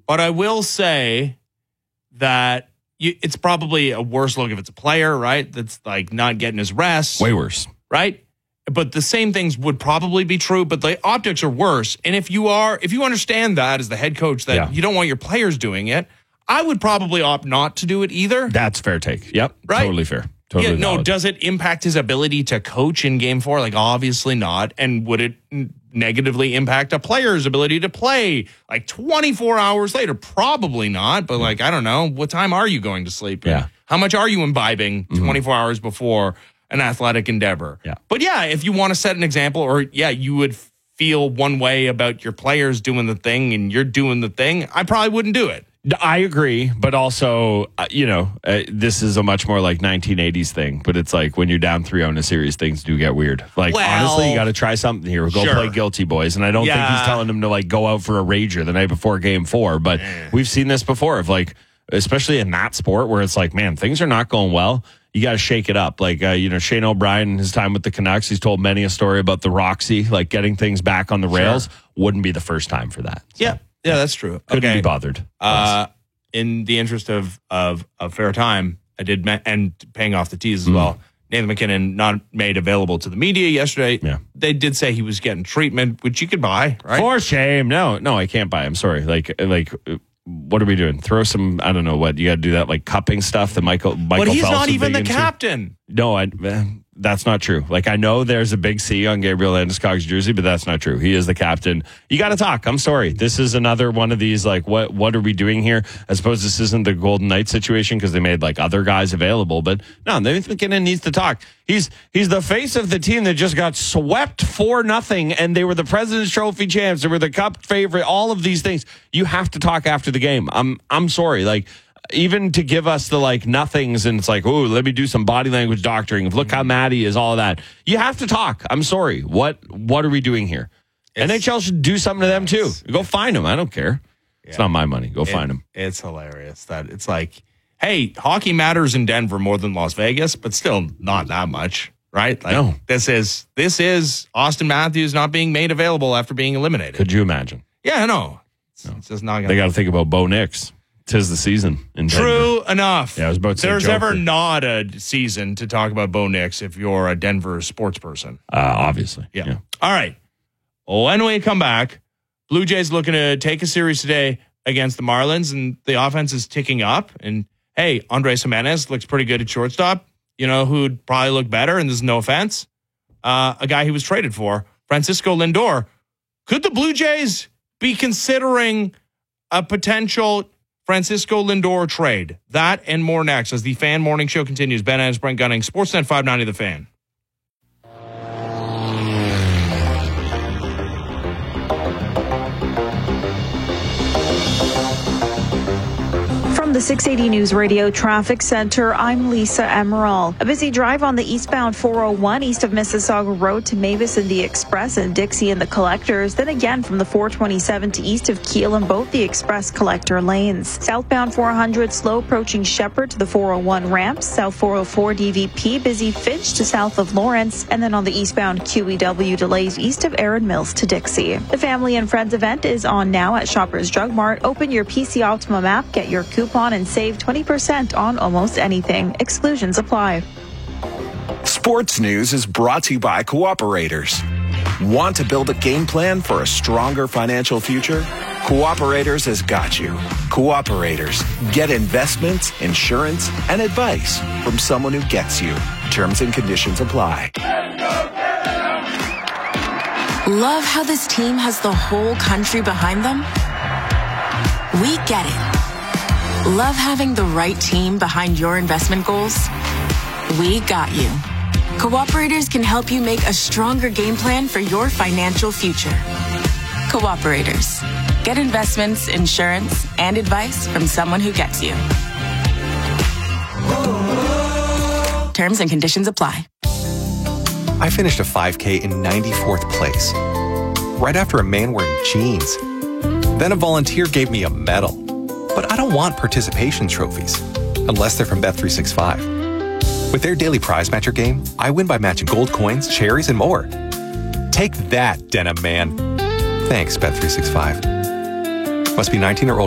But I will say that it's probably a worse look if it's a player, right? That's like not getting his rest. Way worse. Right? But the same things would probably be true, but the optics are worse. And if you understand that as the head coach, that you don't want your players doing it, I would probably opt not to do it either. That's a fair take. Yep. Right? Totally fair. Totally valid. Does it impact his ability to coach in game 4? Like, obviously not. And would it negatively impact a player's ability to play like 24 hours later? Probably not. But like, I don't know. What time are you going to sleep? Yeah. How much are you imbibing 24 hours before an athletic endeavor? Yeah. But yeah, if you want to set an example, or you would feel one way about your players doing the thing and you're doing the thing, I probably wouldn't do it. I agree, but also, this is a much more like 1980s thing. But it's like when you're down 3-0 in a series, things do get weird. Like, honestly, you got to try something here. Go play guilty, boys. And I don't think he's telling them to like go out for a rager the night before game 4. But we've seen this before of like, especially in that sport where it's like, man, things are not going well. You got to shake it up. Like, Shane O'Brien, his time with the Canucks, he's told many a story about the Roxy, like getting things back on the rails. Wouldn't be the first time for that. So. Yeah, that's true. Couldn't be bothered. In the interest of fair time, I did, and paying off the teas as well. Nathan McKinnon not made available to the media yesterday. Yeah. They did say he was getting treatment, which you could buy, right? For shame. No, I can't buy. I'm sorry. Like, what are we doing? Throw some, I don't know what, you got to do that like cupping stuff that Michael But he's Phelps not even the into. captain. No, that's not true. Like, I know there's a big C on Gabriel Landeskog's jersey, but that's not true. He is the captain. You got to talk. I'm sorry. This is another one of these, like, what are we doing here? I suppose this isn't the Golden Knights situation because they made, like, other guys available. But, no, Nathan McKinnon needs to talk. He's the face of the team that just got swept 4-0, and they were the President's Trophy champs. They were the Cup favorite, all of these things. You have to talk after the game. I'm sorry. Like, even to give us the like nothings and it's like, oh, let me do some body language doctoring. Look how mad he is, all of that. You have to talk. I'm sorry. What are we doing here? NHL should do something to them too. Go find them. I don't care. It's not my money. Go find them. It's hilarious that it's like, hey, hockey matters in Denver more than Las Vegas, but still not that much, right? Like, no. This is Austin Matthews not being made available after being eliminated. Could you imagine? Yeah, I know. It's just not gonna. They got to think about Bo Nix. 'Tis the season in Denver. True enough. Yeah, I was about to say there's Joker. ever not a season to talk about Bo Nix if you're a Denver sports person. Obviously. Yeah. All right. When we come back, Blue Jays looking to take a series today against the Marlins, and the offense is ticking up. And hey, Andres Jimenez looks pretty good at shortstop. You know who'd probably look better, and this is no offense, a guy he was traded for, Francisco Lindor. Could the Blue Jays be considering a potential Francisco Lindor trade? That and more next as the Fan Morning Show continues. Ben Adams, Brent Gunning, Sportsnet 590 The Fan. From the 680 News Radio Traffic Center, I'm Lisa Emerald. A busy drive on the eastbound 401 east of Mississauga Road to Mavis and the Express and Dixie and the Collectors. Then again from the 427 to east of Kiel and both the Express Collector lanes. Southbound 400 slow approaching Shepherd to the 401 ramp. South 404 DVP busy Finch to south of Lawrence. And then on the eastbound QEW delays east of Erin Mills to Dixie. The Family and Friends event is on now at Shoppers Drug Mart. Open your PC Optimum app, get your coupon and save 20% on almost anything. Exclusions apply. Sports News is brought to you by Cooperators. Want to build a game plan for a stronger financial future? Cooperators has got you. Cooperators. Get investments, insurance, and advice from someone who gets you. Terms and conditions apply. Love how this team has the whole country behind them? We get it. Love having the right team behind your investment goals? We got you. Cooperators can help you make a stronger game plan for your financial future. Cooperators. Get investments, insurance, and advice from someone who gets you. Terms and conditions apply. I finished a 5K in 94th place, right after a man wearing jeans. Then a volunteer gave me a medal. But I don't want participation trophies, unless they're from Bet365. With their daily prize matcher game, I win by matching gold coins, cherries, and more. Take that, Denim Man. Thanks, Bet365. Must be 19 or older.